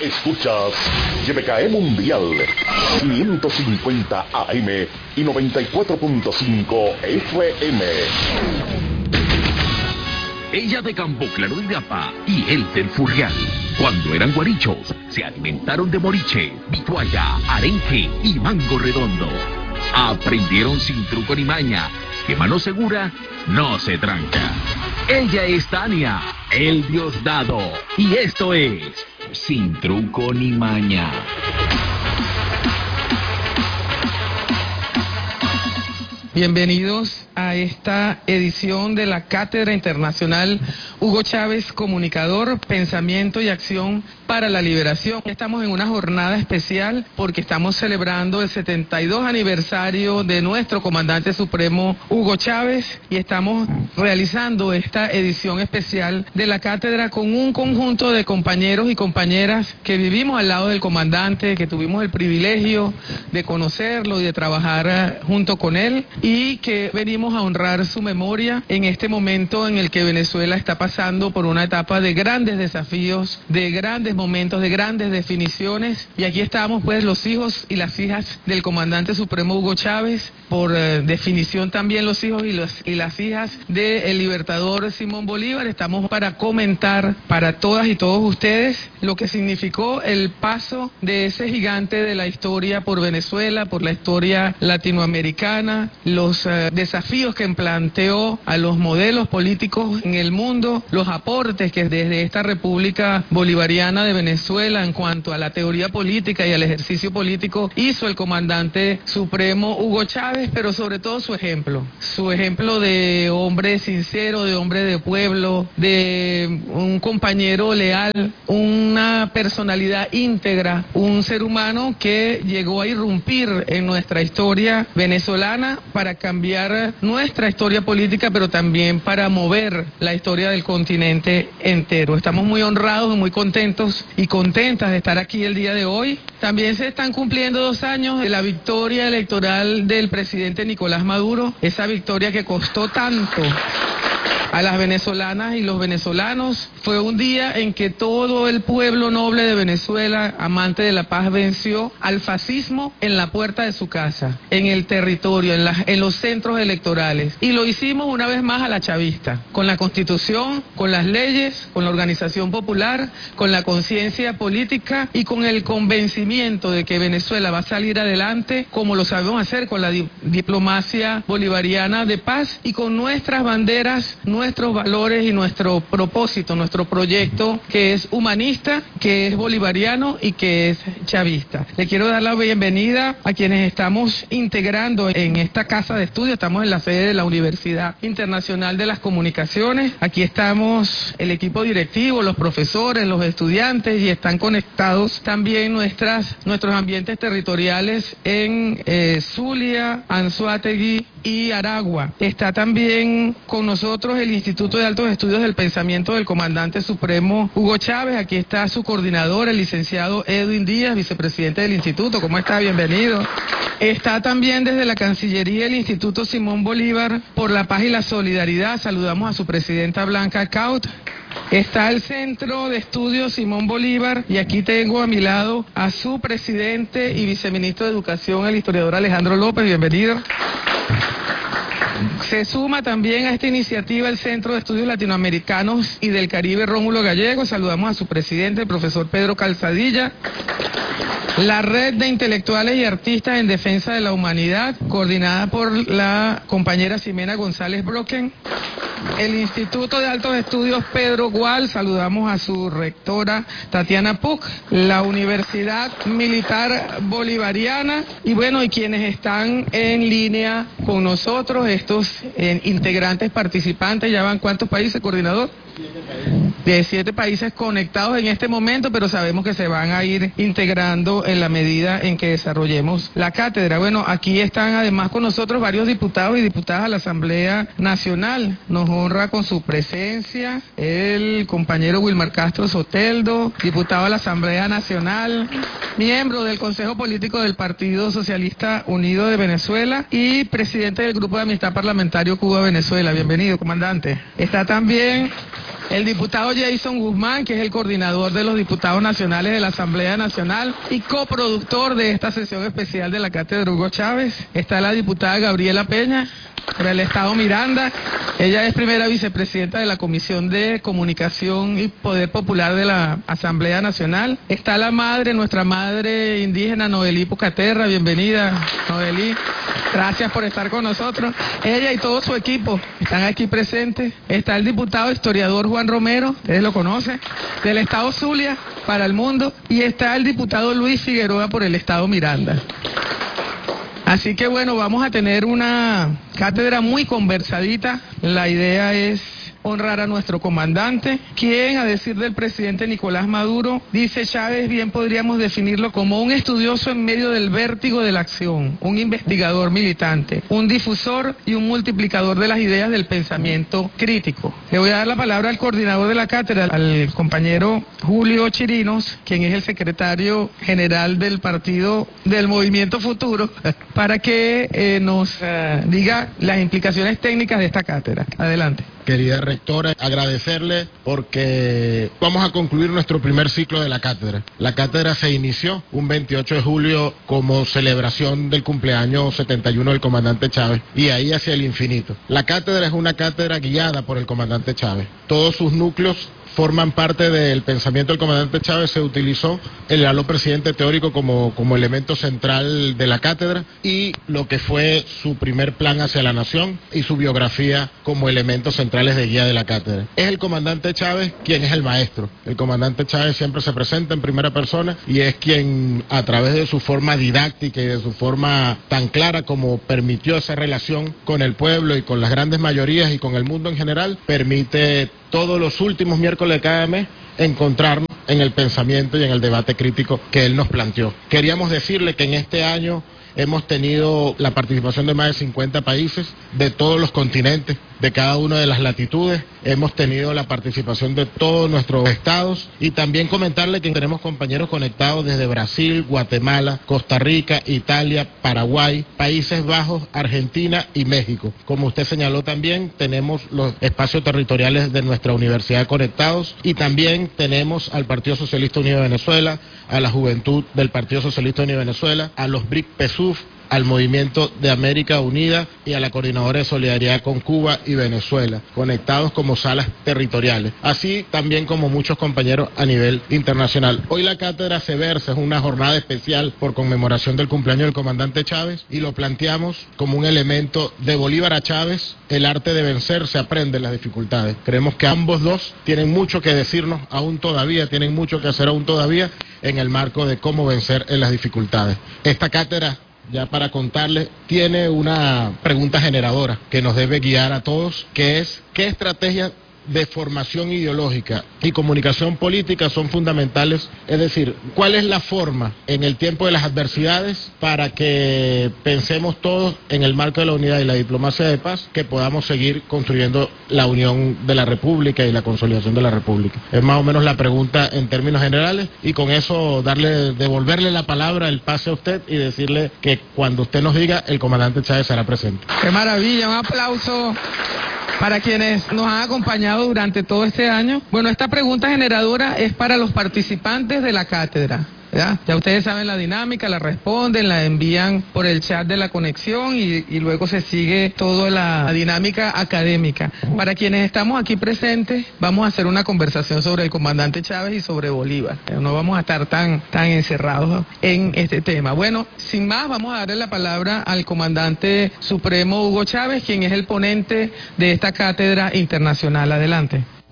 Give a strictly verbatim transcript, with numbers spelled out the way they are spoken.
Escuchas Y B K E Mundial quinientos cincuenta A M y noventa y cuatro punto cinco F M. Ella de Campo Claro de Gapa y él del Furrial. Cuando eran guarichos, se alimentaron de moriche, vitualla, arenque y mango redondo. Aprendieron sin truco ni maña, que mano segura no se tranca. Ella es Tania, el Diosdado, y esto es Sin Truco ni Maña. Bienvenidos a esta edición de la Cátedra Internacional Hugo Chávez, Comunicador, Pensamiento y Acción para la Liberación. Estamos en una jornada especial porque estamos celebrando el setenta y dos aniversario de nuestro comandante supremo Hugo Chávez y estamos realizando esta edición especial de la cátedra con un conjunto de compañeros y compañeras que vivimos al lado del comandante, que tuvimos el privilegio de conocerlo y de trabajar junto con él, y que venimos a honrar su memoria en este momento en el que Venezuela está pasando por una etapa de grandes desafíos, de grandes momentos, de grandes definiciones, y aquí estamos pues los hijos y las hijas del comandante supremo Hugo Chávez, por eh, definición también los hijos y, los, y las hijas del libertador Simón Bolívar. Estamos para comentar para todas y todos ustedes lo que significó el paso de ese gigante de la historia por Venezuela, por la historia latinoamericana, los eh, desafíos que planteó a los modelos políticos en el mundo, los aportes que desde esta República Bolivariana de Venezuela en cuanto a la teoría política y al ejercicio político hizo el comandante supremo Hugo Chávez, pero sobre todo su ejemplo, su ejemplo de hombre sincero, de hombre de pueblo, de un compañero leal, una personalidad íntegra, un ser humano que llegó a irrumpir en nuestra historia venezolana para cambiar nuestra historia política, pero también para mover la historia del continente entero. Estamos muy honrados y muy contentos y contentas de estar aquí el día de hoy. También se están cumpliendo dos años de la victoria electoral del presidente Nicolás Maduro, esa victoria que costó tanto a las venezolanas y los venezolanos. Fue un día en que todo el pueblo noble de Venezuela, amante de la paz, venció al fascismo en la puerta de su casa, en el territorio, en, la, en los centros electorales. Y lo hicimos una vez más a la chavista, con la Constitución, con las leyes, con la organización popular, con la conciencia política y con el convencimiento de que Venezuela va a salir adelante, como lo sabemos hacer, con la di- diplomacia bolivariana de paz y con nuestras banderas, nuestros valores y nuestro propósito, nuestro proyecto que es humanista, que es bolivariano y que es chavista. Le quiero dar la bienvenida a quienes estamos integrando en esta casa de estudio. Estamos en la sede de la Universidad Internacional de las Comunicaciones. Aquí estamos el equipo directivo, los profesores, los estudiantes, y están conectados también nuestras, nuestros ambientes territoriales en eh, Zulia, Anzoátegui y Aragua. Está también con nosotros el Instituto de Altos Estudios del Pensamiento del Comandante Supremo Hugo Chávez. Aquí está su coordinador, el licenciado Edwin Díaz, vicepresidente del instituto. ¿Cómo está? Bienvenido. Está también desde la Cancillería el Instituto Simón Bolívar por la Paz y la Solidaridad. Saludamos a su presidenta Blanca Caut. Está el Centro de Estudios Simón Bolívar, y aquí tengo a mi lado a su presidente y viceministro de Educación, el historiador Alejandro López. Bienvenido. Se suma también a esta iniciativa el Centro de Estudios Latinoamericanos y del Caribe Rómulo Gallego. Saludamos a su presidente, el profesor Pedro Calzadilla. La Red de Intelectuales y Artistas en Defensa de la Humanidad, coordinada por la compañera Ximena González Brocken. El Instituto de Altos Estudios Pedro Gual, saludamos a su rectora Tatiana Puc. La Universidad Militar Bolivariana, y bueno, y quienes están en línea con nosotros, estos eh, integrantes participantes. ¿Ya van cuántos países, coordinador? De siete países conectados en este momento, pero sabemos que se van a ir integrando en la medida en que desarrollemos la cátedra. Bueno, aquí están además con nosotros varios diputados y diputadas a la Asamblea Nacional. Nos honra con su presencia el compañero Wilmar Castro Soteldo, diputado a la Asamblea Nacional, miembro del Consejo Político del Partido Socialista Unido de Venezuela y presidente del Grupo de Amistad Parlamentario Cuba-Venezuela. Bienvenido, comandante. Está también el diputado Jason Guzmán, que es el coordinador de los diputados nacionales de la Asamblea Nacional y coproductor de esta sesión especial de la Cátedra Hugo Chávez. Está la diputada Gabriela Peña, por el Estado Miranda. Ella es primera vicepresidenta de la Comisión de Comunicación y Poder Popular de la Asamblea Nacional. Está la madre, nuestra madre indígena, Noelí Pucaterra. Bienvenida, Noelí. Gracias por estar con nosotros. Ella y todo su equipo están aquí presentes. Está el diputado historiador Juan Romero, ustedes lo conocen, del Estado Zulia para el mundo. Y está el diputado Luis Figueroa por el Estado Miranda. Así que bueno, vamos a tener una cátedra muy conversadita. La idea es honrar a nuestro comandante, quien, a decir del presidente Nicolás Maduro, dice Chávez, bien podríamos definirlo como un estudioso en medio del vértigo de la acción, un investigador militante, un difusor y un multiplicador de las ideas del pensamiento crítico. Le voy a dar la palabra al coordinador de la cátedra, al compañero Julio Chirinos, quien es el secretario general del partido del Movimiento Futuro, para que eh, nos eh, diga las implicaciones técnicas de esta cátedra. Adelante. Querida rectora, agradecerle porque vamos a concluir nuestro primer ciclo de la cátedra. La cátedra se inició un veintiocho de julio como celebración del cumpleaños setenta y uno del comandante Chávez y ahí hacia el infinito. La cátedra es una cátedra guiada por el comandante Chávez. Todos sus núcleos forman parte del pensamiento del comandante Chávez. Se utilizó el halo presidente teórico como, como elemento central de la cátedra y lo que fue su primer plan hacia la nación y su biografía como elementos centrales de guía de la cátedra. Es el comandante Chávez quien es el maestro. El comandante Chávez siempre se presenta en primera persona y es quien, a través de su forma didáctica y de su forma tan clara como permitió esa relación con el pueblo y con las grandes mayorías y con el mundo en general, permite todos los últimos miércoles de cada mes encontrarnos en el pensamiento y en el debate crítico que él nos planteó. Queríamos decirle que en este año hemos tenido la participación de más de cincuenta países de todos los continentes, de cada una de las latitudes. Hemos tenido la participación de todos nuestros estados y también comentarle que tenemos compañeros conectados desde Brasil, Guatemala, Costa Rica, Italia, Paraguay, Países Bajos, Argentina y México. Como usted señaló también, tenemos los espacios territoriales de nuestra universidad conectados y también tenemos al Partido Socialista Unido de Venezuela, a la juventud del Partido Socialista Unido de Venezuela, a los B R I C-P S U V, al Movimiento de América Unida y a la Coordinadora de Solidaridad con Cuba y Venezuela, conectados como salas territoriales, así también como muchos compañeros a nivel internacional. Hoy la cátedra se versa, es una jornada especial por conmemoración del cumpleaños del comandante Chávez y lo planteamos como un elemento de Bolívar a Chávez. El arte de vencer se aprende en las dificultades. Creemos que ambos dos tienen mucho que decirnos aún todavía, tienen mucho que hacer aún todavía en el marco de cómo vencer en las dificultades. Esta cátedra, ya para contarles, tiene una pregunta generadora que nos debe guiar a todos, que es ¿qué estrategias de formación ideológica y comunicación política son fundamentales? Es decir, ¿cuál es la forma en el tiempo de las adversidades para que pensemos todos en el marco de la unidad y la diplomacia de paz, que podamos seguir construyendo la unión de la República y la consolidación de la República? Es más o menos la pregunta en términos generales y con eso darle, devolverle la palabra, el pase a usted y decirle que cuando usted nos diga, el comandante Chávez será presente. ¡Qué maravilla! Un aplauso para quienes nos han acompañado durante todo este año. Bueno, esta pregunta generadora es para los participantes de la cátedra. ¿Ya? Ya ustedes saben la dinámica, la responden, la envían por el chat de la conexión y, y luego se sigue toda la dinámica académica. Para quienes estamos aquí presentes, vamos a hacer una conversación sobre el comandante Chávez y sobre Bolívar. No vamos a estar tan, tan encerrados en este tema. Bueno, sin más, vamos a darle la palabra al comandante supremo Hugo Chávez, quien es el ponente de esta cátedra internacional. Adelante.